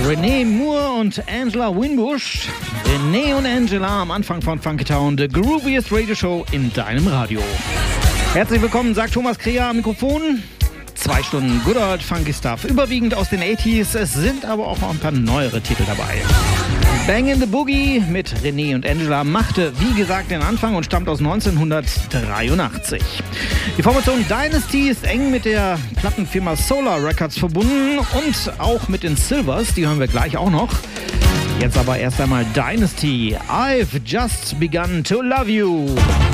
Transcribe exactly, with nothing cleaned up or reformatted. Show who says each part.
Speaker 1: René Moore und Angela Winbush. René und Angela am Anfang von Funky Town, the grooviest Radio Show in deinem Radio. Herzlich willkommen, sagt Thomas Kreher am Mikrofon. Zwei Stunden Good Old Funky Stuff, überwiegend aus den achtziger. Es sind aber auch noch ein paar neuere Titel dabei. Bang in the Boogie mit René und Angela machte, wie gesagt, den Anfang und stammt aus neunzehnhundertdreiundachtzig. Die Formation Dynasty ist eng mit der Plattenfirma Solar Records verbunden und auch mit den Silvers, die hören wir gleich auch noch. Jetzt aber erst einmal Dynasty, I've Just Begun to Love You.